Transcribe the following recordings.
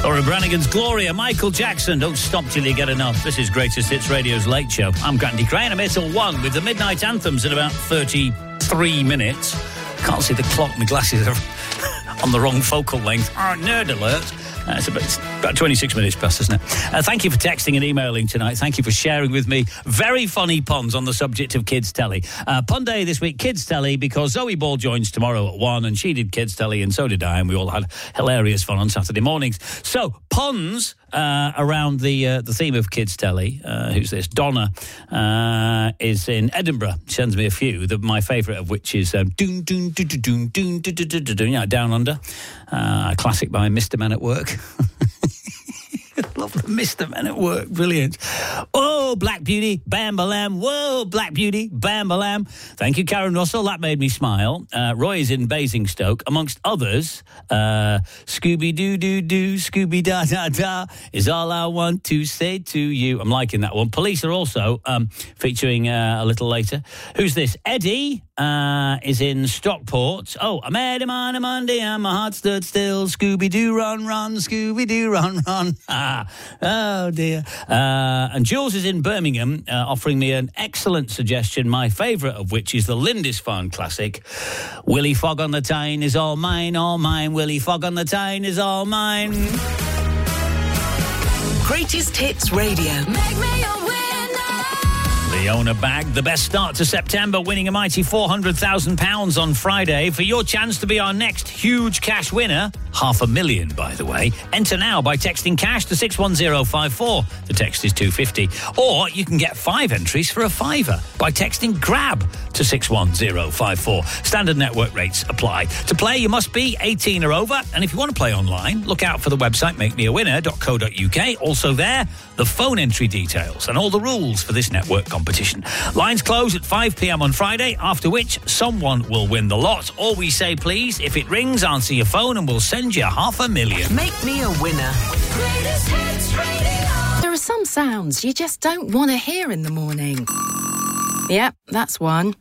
Laura Branigan's Gloria, Michael Jackson, Don't Stop Till You Get Enough. This is Greatest Hits Radio's Late Show. I'm Grandy Crane. I'm here till 1 with the Midnight Anthems in about 33 minutes. Can't see the clock. My glasses are on the wrong focal length. Nerd alert. It's about 26 minutes past, isn't it? Thank you for texting and emailing tonight. Thank you for sharing with me very funny puns on the subject of Kids Telly. Pun day this week, Kids Telly, because Zoe Ball joins tomorrow at 1, and she did Kids Telly, and so did I, and we all had hilarious fun on Saturday mornings. So, puns around the theme of Kids Telly. Who's this? Donna is in Edinburgh. She sends me a few. My favourite of which is Doon Doon Doon Doon Doon Doon Doon Down Under. A classic by Mr. Men at Work. Love Mr. Men at Work. Brilliant. Oh, Black Beauty, Bam-ba-lam. Whoa, Black Beauty, Bam-ba-lam. Thank you, Karen Russell. That made me smile. Roy is in Basingstoke. Amongst others, Scooby-Doo-Doo-Doo, Scooby-Da-Da-Da is all I want to say to you. I'm liking that one. Police are also featuring a little later. Who's this? Eddie is in Stockport. Oh, I met him on a Monday and my heart stood still. Scooby-Doo, run, run, Scooby-Doo, run, run. Oh, dear. And Jules is in Birmingham, offering me an excellent suggestion, my favourite of which is the Lindisfarne classic. Willie Fogg on the Tyne is all mine, Willie Fogg on the Tyne is all mine. Greatest Hits Radio. Make me a winner. Leona bagged the best start to September, winning a mighty £400,000 on Friday. For your chance to be our next huge cash winner, $500,000, by the way, enter now by texting cash to 61054. The text is $2.50. Or you can get 5 entries for a £5 by texting GRAB to 61054. Standard network rates apply. To play, you must be 18 or over. And if you want to play online, look out for the website makemeawinner.co.uk. Also there, the phone entry details and all the rules for this network competition. Lines close at 5 p.m. on Friday, after which someone will win the lot. All we say, please, if it rings, answer your phone and we'll send you $500,000. Make me a winner. Greatest Hits Radio. There are some sounds you just don't want to hear in the morning. Yep, that's one.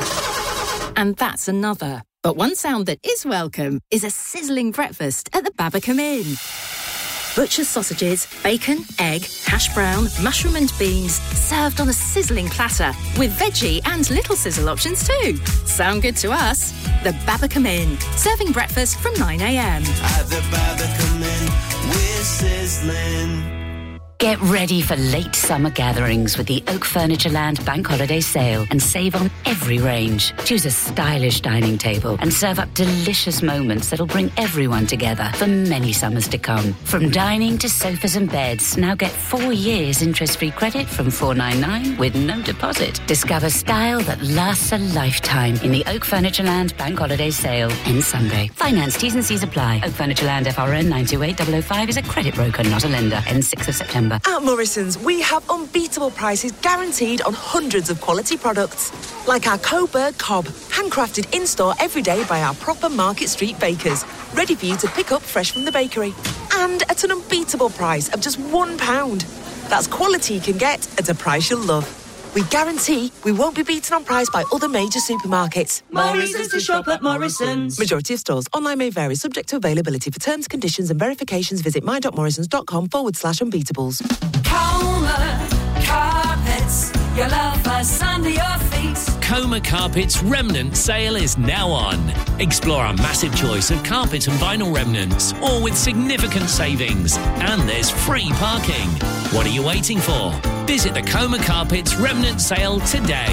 And that's another. But one sound that is welcome is a sizzling breakfast at the Babacom Inn. Butcher's sausages, bacon, egg, hash brown, mushroom and beans, served on a sizzling platter with veggie and little sizzle options too. Sound good to us? The Babacom Inn, serving breakfast from 9 a.m. At the Babacom Inn, we're sizzling. Get ready for late summer gatherings with the Oak Furnitureland Bank Holiday Sale and save on every range. Choose a stylish dining table and serve up delicious moments that'll bring everyone together for many summers to come. From dining to sofas and beds, now get 4 years interest-free credit from $499 with no deposit. Discover style that lasts a lifetime in the Oak Furnitureland Bank Holiday Sale. Ends Sunday. Finance T's and C's apply. Oak Furnitureland FRN 928005 is a credit broker, not a lender. Ends 6th of September. At Morrison's, we have unbeatable prices guaranteed on hundreds of quality products. Like our Coburg Cob, handcrafted in-store every day by our proper Market Street bakers, ready for you to pick up fresh from the bakery. And at an unbeatable price of just £1. That's quality you can get at a price you'll love. We guarantee we won't be beaten on price by other major supermarkets. Morrison's to shop at Morrison's. Majority of stores. Online may vary, subject to availability. For terms, conditions and verifications, visit my.morrisons.com/unbeatables. Coma Carpets, your love us under your feet. Coma Carpets remnant sale is now on. Explore our massive choice of carpet and vinyl remnants, all with significant savings. And there's free parking. What are you waiting for? Visit the Coma Carpets remnant sale today.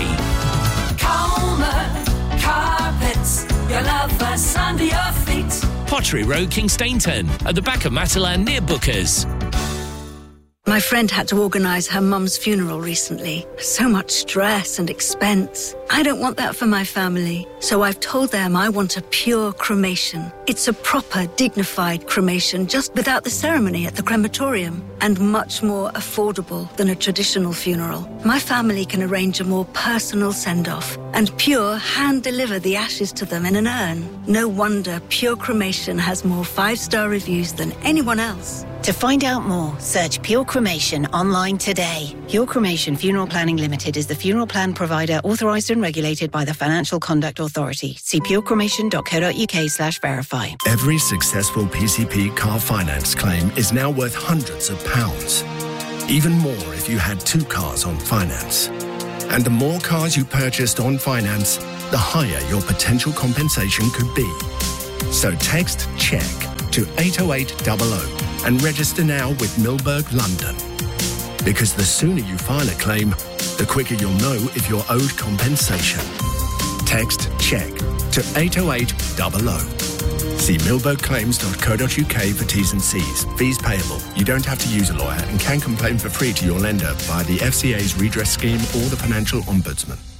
Coma Carpets, your love us under your feet. Pottery Road, Kingstainton, at the back of Matalan near Bookers. My friend had to organise her mum's funeral recently. So much stress and expense. I don't want that for my family, so I've told them I want a pure cremation. It's a proper, dignified cremation, just without the ceremony at the crematorium, and much more affordable than a traditional funeral. My family can arrange a more personal send-off, and Pure hand-deliver the ashes to them in an urn. No wonder Pure Cremation has more 5-star reviews than anyone else. To find out more, search Pure Cremation online today. Pure Cremation Funeral Planning Limited is the funeral plan provider authorised and regulated by the Financial Conduct Authority. See purecremation.co.uk/verify. Every successful PCP car finance claim is now worth hundreds of pounds. Even more if you had 2 cars on finance. And the more cars you purchased on finance, the higher your potential compensation could be. So text CHECK to 80800 and register now with Milberg London. Because the sooner you file a claim, the quicker you'll know if you're owed compensation. Text CHECK to 80800. See milbergclaims.co.uk for T's and C's. Fees payable. You don't have to use a lawyer and can complain for free to your lender via the FCA's redress scheme or the Financial Ombudsman.